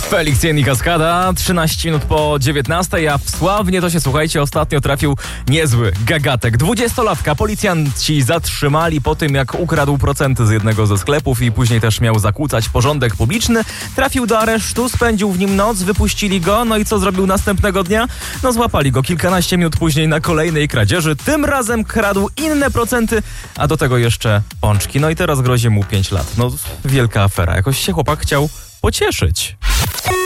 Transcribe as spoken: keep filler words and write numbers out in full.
Felikcjen i Kaskada, trzynaście minut po dziewiętnastej, a w Sławnie to się, słuchajcie, ostatnio trafił niezły gagatek. Dwudziestolatka policjanci zatrzymali po tym, jak ukradł procenty z jednego ze sklepów i później też miał zakłócać porządek publiczny. Trafił do aresztu, spędził w nim noc, wypuścili go, no i co zrobił następnego dnia? No złapali go kilkanaście minut później na kolejnej kradzieży. Tym razem kradł inne procenty, a do tego jeszcze pączki. No i teraz grozi mu pięć lat. No wielka afera. Jakoś się chłopak chciał pocieszyć.